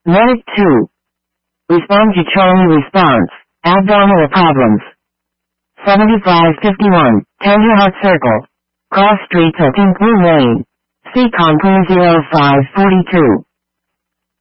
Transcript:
Medic 2. Respond to Charlie response. Abdominal problems. 7551. Tender Heart Circle. Cross Street to Pink Blue Lane. Seacon 0542.